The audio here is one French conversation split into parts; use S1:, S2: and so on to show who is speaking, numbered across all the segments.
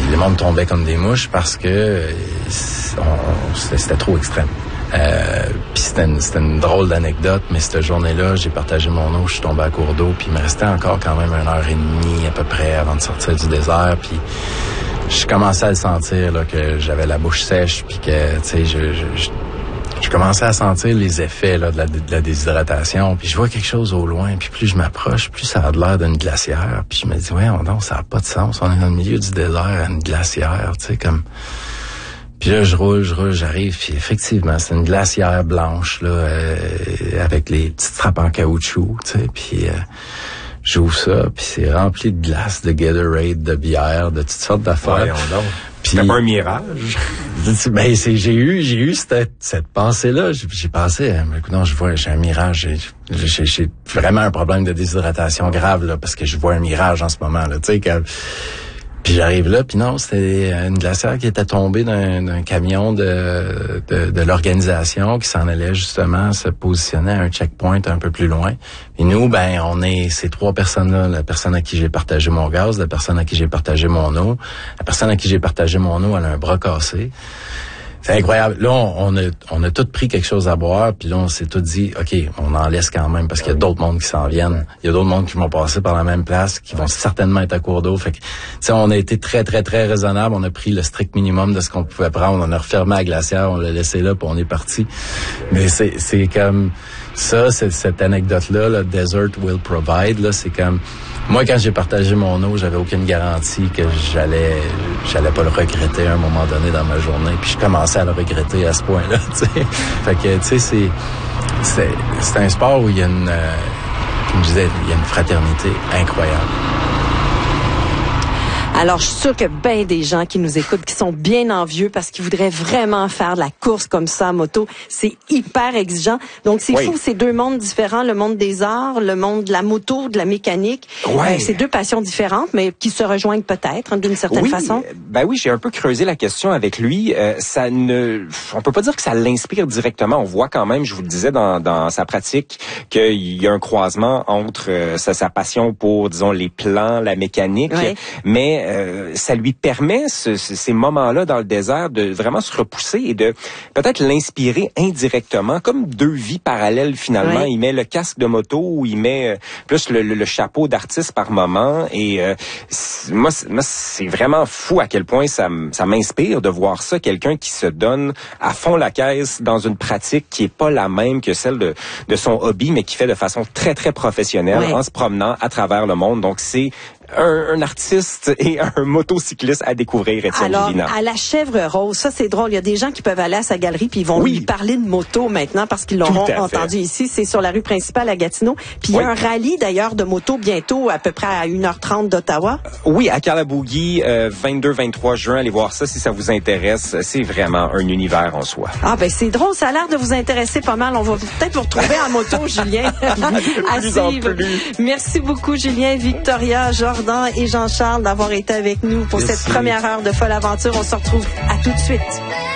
S1: le monde tombait comme des mouches parce que c'était trop extrême. Puis c'était une drôle d'anecdote, mais cette journée-là, j'ai partagé mon eau, je suis tombé à court d'eau, puis il me restait encore quand même 1h30 à peu près avant de sortir du désert, puis je commençais à le sentir là, que j'avais la bouche sèche, puis que tu sais je commençais à sentir les effets là, de la déshydratation, puis je vois quelque chose au loin, puis plus je m'approche, plus ça a l'air d'une glacière, puis je me dis ouais, non, ça a pas de sens, on est dans le milieu du désert, à une glacière, tu sais comme. Puis là, je roule, j'arrive, puis effectivement, c'est une glacière blanche là, avec les petites trappes en caoutchouc, tu sais, puis j'ouvre ça, puis c'est rempli de glace, de Gatorade, de bière, de toutes sortes d'affaires.
S2: C'était pas un mirage.
S1: Ben j'ai eu cette pensée-là. J'ai pensé, non, j'ai un mirage. J'ai vraiment un problème de déshydratation grave là, parce que je vois un mirage en ce moment là. Tu sais, puis j'arrive là, puis non, c'était une glacière qui était tombée d'un camion de l'organisation qui s'en allait justement se positionner à un checkpoint un peu plus loin. Et nous, ben, on est ces trois personnes-là, la personne à qui j'ai partagé mon gaz, la personne à qui j'ai partagé mon eau. La personne à qui j'ai partagé mon eau, elle a un bras cassé. C'est incroyable. Là, on a tous pris quelque chose à boire, puis là, on s'est tous dit, OK, on en laisse quand même, parce qu'il y a d'autres mondes qui s'en viennent. Il y a d'autres mondes qui vont passer par la même place, qui vont certainement être à court d'eau. Fait que, tu sais, on a été très, très, très raisonnable. On a pris le strict minimum de ce qu'on pouvait prendre. On a refermé la glacière, on l'a laissé là, puis on est parti. Mais c'est comme ça, cette anecdote-là, le Desert Will Provide, là, c'est comme... Moi, quand j'ai partagé mon eau, j'avais aucune garantie que j'allais pas le regretter à un moment donné dans ma journée. Puis je commençais à le regretter à ce point-là, tu sais. Fait que, tu sais, c'est un sport où il y a comme je disais, il y a une fraternité incroyable.
S3: Alors, je suis sûre que bien des gens qui nous écoutent, qui sont bien envieux parce qu'ils voudraient vraiment faire de la course comme ça en moto. C'est hyper exigeant. Donc, c'est fou, c'est deux mondes différents, le monde des arts, le monde de la moto, de la mécanique. C'est deux passions différentes, mais qui se rejoignent peut-être, d'une certaine façon.
S2: Ben oui, j'ai un peu creusé la question avec lui. On peut pas dire que ça l'inspire directement. On voit quand même, je vous le disais, dans sa pratique, qu'il y a un croisement entre sa passion pour, disons, les plans, la mécanique, mais ça lui permet ces moments-là dans le désert de vraiment se repousser et de peut-être l'inspirer indirectement, comme deux vies parallèles finalement. Il met le casque de moto ou il met plus le chapeau d'artiste par moment. Et moi, c'est vraiment fou à quel point ça m'inspire de voir ça, quelqu'un qui se donne à fond la caisse dans une pratique qui est pas la même que celle de son hobby, mais qui fait de façon très, très professionnelle en se promenant à travers le monde. Donc, c'est un artiste et un motocycliste à découvrir, Étienne Gélina.
S3: Alors, à la Chèvre Rose, ça c'est drôle. Il y a des gens qui peuvent aller à sa galerie puis ils vont lui parler de moto maintenant parce qu'ils l'auront entendu ici. C'est sur la rue principale à Gatineau. Puis il y a un rallye d'ailleurs de moto bientôt à peu près à 1h30 d'Ottawa.
S2: Oui, à Calaboogie, 22-23 juin. Allez voir ça si ça vous intéresse. C'est vraiment un univers en soi.
S3: Ah ben c'est drôle. Ça a l'air de vous intéresser pas mal. On va peut-être vous retrouver en moto, Julien. À suivre. Merci beaucoup, Julien, Victoria, Jordan et Jean-Charles d'avoir été avec nous pour cette première heure de Folle Aventure. On se retrouve à tout de suite.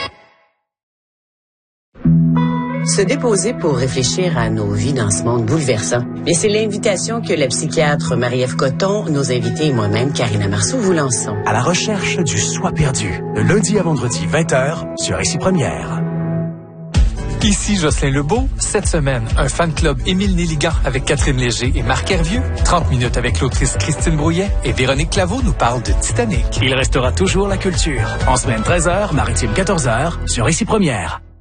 S4: Se déposer pour réfléchir à nos vies dans ce monde bouleversant. Mais c'est l'invitation que la psychiatre Marie-Ève Coton, nos invités et moi-même, Karina Marceau, vous lançons.
S5: À la recherche du soi perdu, de lundi à vendredi 20h sur Ici Première.
S6: Ici Jocelyn Lebeau. Cette semaine, un fan club Émile Néligan avec Catherine Léger et Marc Hervieux. 30 minutes avec l'autrice Christine Brouillet et Véronique Claveau nous parlent de Titanic.
S5: Il restera toujours la culture. En semaine 13h, maritime 14h sur Ici Première.